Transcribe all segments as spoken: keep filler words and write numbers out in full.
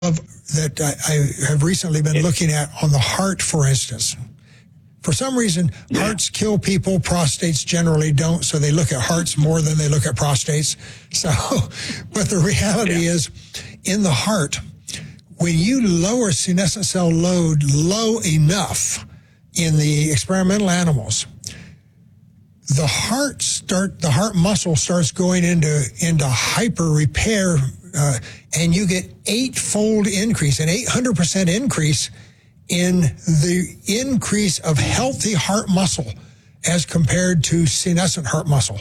of that I, I have recently been looking at on the heart, for instance. For some reason, yeah. hearts kill people, prostates generally don't, so they look at hearts more than they look at prostates. So, but the reality yeah. is, in the heart, when you lower senescent cell load low enough in the experimental animals, the heart start the heart muscle starts going into into hyper repair, uh, and you get eightfold increase, an eight hundred percent increase in the increase of healthy heart muscle as compared to senescent heart muscle.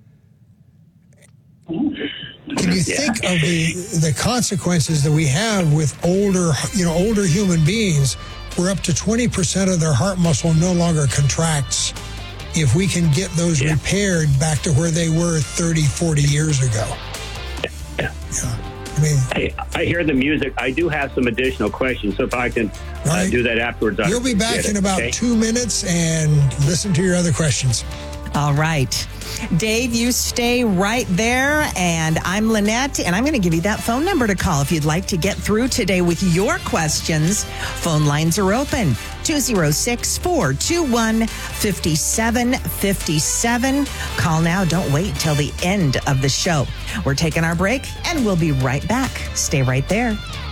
Can you think yeah. of the the consequences that we have with older, you know, older human beings, where up to twenty percent of their heart muscle no longer contracts, if we can get those yeah. repaired back to where they were thirty, forty years ago? Yeah. yeah. I mean, hey, I hear the music. I do have some additional questions, so if I can uh, right. do that afterwards. You'll be back in about okay? two minutes and listen to your other questions. All right. Dave, you stay right there, and I'm Lynette, and I'm going to give you that phone number to call if you'd like to get through today with your questions. Phone lines are open, two oh six, four two one, five seven five seven. Call now. Don't wait till the end of the show. We're taking our break, and we'll be right back. Stay right there.